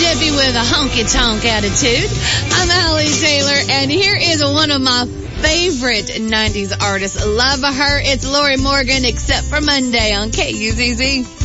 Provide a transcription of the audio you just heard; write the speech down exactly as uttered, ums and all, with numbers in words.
hippie with a honky-tonk attitude. I'm Holly Taylor, and here is one of my favorite nineties artists. Love her. It's Lori Morgan, Except for Monday on K U Z Z.